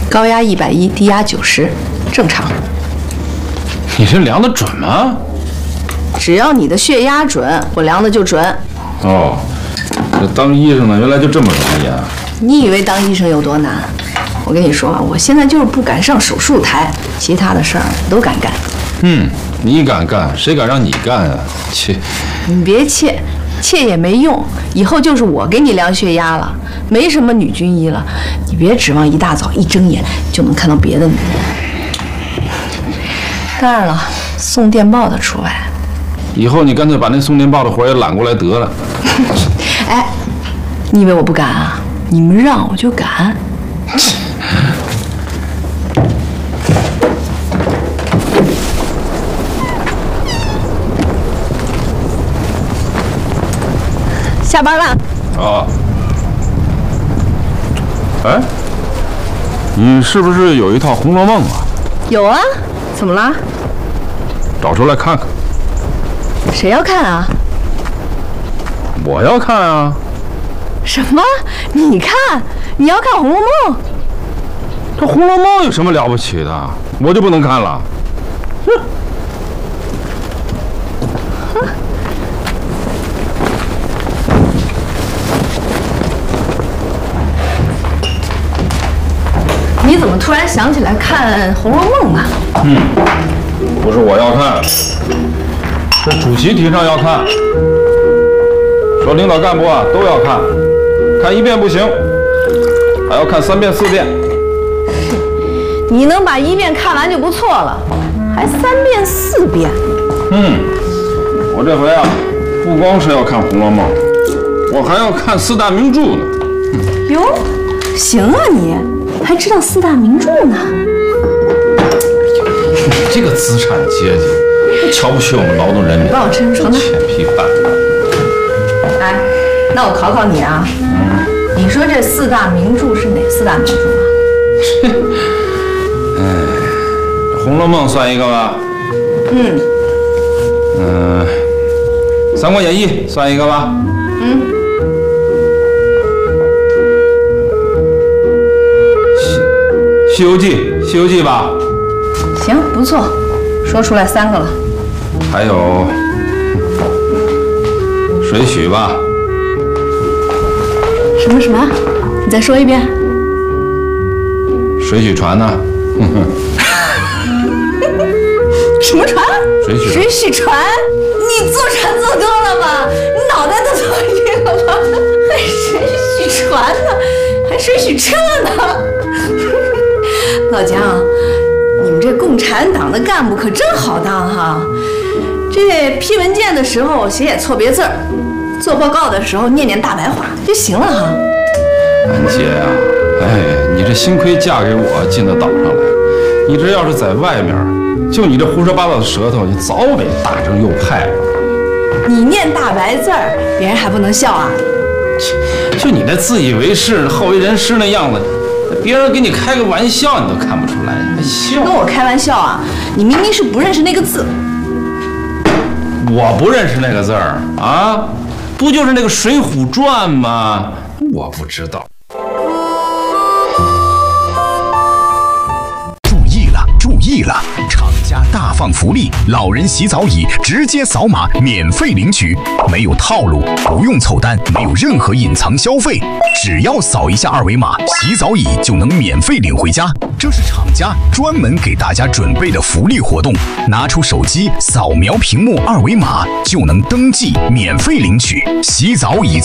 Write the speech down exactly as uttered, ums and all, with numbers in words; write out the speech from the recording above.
高压一百一，低压九十，正常。 你这量的准吗？ 只要你的血压准，我量的就准。 哦，这当医生呢，原来就这么容易啊！ 你以为当医生有多难？我跟你说啊，我现在就是不敢上手术台，其他的事儿都敢干。 嗯，你敢干，谁敢让你干啊？切！ 你别怯，怯也没用，以后就是我给你量血压了，没什么女军医了。你别指望一大早一睁眼就能看到别的女人。当然了，送电报的除外。 以后你干脆把那送电报的活也揽过来得了。 哎，你以为我不敢啊？你们让我就敢。下班了。 啊。哎，你是不是有一套《红楼梦》啊？ 有啊，怎么了？ 找出来看看。 谁要看啊？ 我要看啊。 什么？你看？你要看《红楼梦》？ 这《红楼梦》有什么了不起的？我就不能看了？哼！ 哼！你怎么突然想起来看《红楼梦》啊？ 嗯，不是我要看，是主席提倡要看，说领导干部啊都要看，看一遍不行，还要看三遍四遍。 你能把一遍看完就不错了，还三遍四遍。 嗯，我这回啊，不光是要看《红楼梦》，我还要看四大名著呢。 嗯、哟，行啊你。还知道四大名著呢？ 你这个资产阶级，瞧不起我们劳动人民， 帮我称称的， 欠批判。 哎，那我考考你啊，嗯，你说这四大名著是哪四大名著啊？ 哎，《红楼梦》算一个吧。 嗯。 嗯，《三国演义》算一个吧。 嗯。 西游记，《西游记》吧， 行，不错，说出来三个了。 还有水浒吧。 什么什么？你再说一遍。 水浒传呢？ 什么船？ 水浒。 水浒船？你坐船坐多了吧？你脑袋都坐晕了吧？还水浒船呢？还水浒车呢？老姜，你们这共产党的干部可真好当哈！这批文件的时候写写错别字儿，做报告的时候念念大白话就行了哈。 安姐呀、啊，哎，你这幸亏嫁给我进到岛上来，你这要是在外面，就你这胡说八道的舌头，你早被打成右派了。 你念大白字儿，别人还不能笑啊？ 就你那自以为是、好为人师那样子。别人给你开个玩笑，你都看不出来，还笑？ 跟我开玩笑啊！你明明是不认识那个字。 我不认识那个字儿啊，不就是那个《水浒传》吗？我不知道。 注意了，注意了！厂家大放福利，老人洗澡椅直接扫码免费领取，没有套路，不用凑单，没有任何隐藏消费。只要扫一下二维码，洗澡椅就能免费领回家。这是厂家专门给大家准备的福利活动，拿出手机扫描屏幕二维码就能登记免费领取。洗澡椅